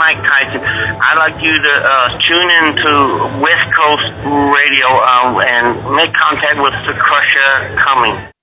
Mike Tyson. I'd like you to tune in to West Coast Radio and make contact with the Crusher Cummings.